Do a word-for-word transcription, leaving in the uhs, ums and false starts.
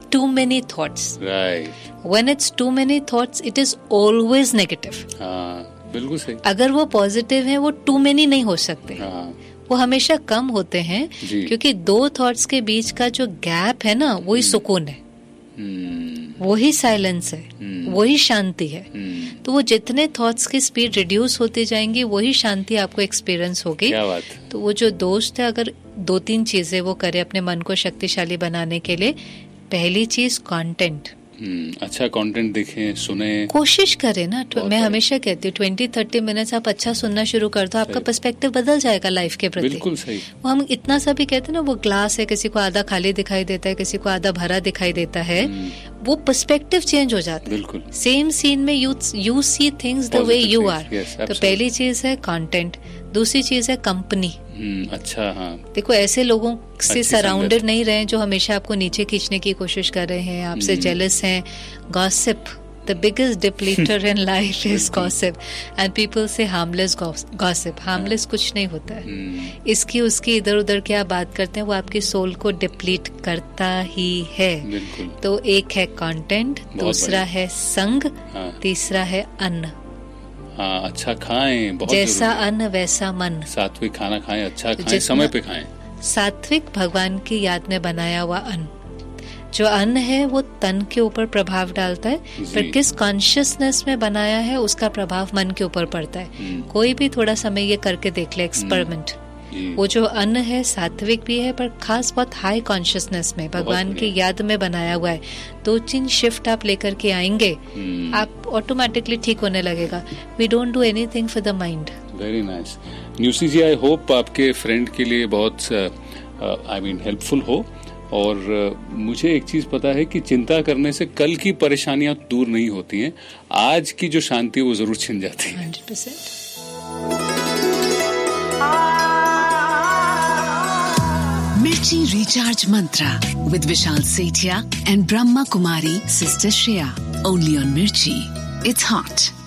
too many thoughts. Right. When it's too many thoughts, it is always negative. हाँ, बिल्कुल सही. अगर वो पॉजिटिव है, वो too many नहीं हो सकते. हाँ. वो हमेशा कम होते हैं, क्योंकि दो थॉट्स के बीच का जो गैप है ना, वही सुकून है, वही साइलेंस है, वही शांति है. तो वो जितने थॉट्स की स्पीड रिड्यूस होती जाएंगी, वही शांति आपको एक्सपीरियंस होगी. क्या बात. तो वो जो दोस्त है, अगर दो तीन चीजें वो करे अपने मन को शक्तिशाली बनाने के लिए, पहली चीज कंटेंट. हम्म, अच्छा कंटेंट देखें, सुने, कोशिश करें ना. मैं हमेशा कहती हूँ ट्वेंटी थर्टी मिनट्स आप अच्छा सुनना शुरू कर दो, आपका पर्सपेक्टिव बदल जाएगा लाइफ के प्रति. बिल्कुल सही. वो हम इतना सा भी कहते हैं ना, वो ग्लास है, किसी को आधा खाली दिखाई देता है, किसी को आधा भरा दिखाई देता है. वो पर्सपेक्टिव चेंज हो जाता है. बिल्कुल. सेम सीन में you you see things the way you are. तो पहली चीज है कंटेंट, दूसरी चीज है कंपनी. अच्छा. हाँ. देखो, ऐसे लोगों से सराउंडेड नहीं रहे जो हमेशा आपको नीचे खींचने की कोशिश कर रहे हैं, आपसे जेलस हैं. Gossip, the biggest depleter in life is gossip, and people say harmless gossip. harmless कुछ नहीं होता है. इसकी उसकी इधर उधर क्या बात करते हैं, वो आपकी सोल को डिप्लीट करता ही है. तो एक है कंटेंट, दूसरा है संग, तीसरा है अन्न. हाँ, अच्छा खाएं, बहुत जैसा अन्न वैसा मन. सात्विक खाना खाएं, अच्छा खाएं, समय पे खाएं. सात्विक भगवान की याद में बनाया हुआ अन्न. जो अन्न है वो तन के ऊपर प्रभाव डालता है, पर किस कॉन्शियसनेस में बनाया है उसका प्रभाव मन के ऊपर पड़ता है. कोई भी थोड़ा समय ये करके देख ले, एक्सपेरिमेंट. वो जो अन्न है सात्विक भी है, पर खास बहुत हाई कॉन्शियसनेस में भगवान की याद में बनाया हुआ है. दो तीन शिफ्ट आप लेकर के आएंगे, आप ऑटोमेटिकली ठीक होने लगेगा. We don't do anything for the mind. Very nice. न्यूसी ji, I hope आपके फ्रेंड के लिए बहुत आई मीन हेल्पफुल हो. और uh, मुझे एक चीज पता है कि चिंता करने से कल की परेशानियां दूर नहीं होती हैं, आज की जो शांति है वो जरूर छिन जाती है. Hundred percent. Mirchi Recharge Mantra with Vishal Sethia and Brahma Kumari Sister Shreya. Only on Mirchi. It's hot.